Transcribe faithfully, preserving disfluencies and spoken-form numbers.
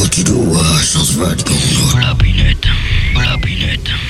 tu dois sans va de la pinette, la pinette.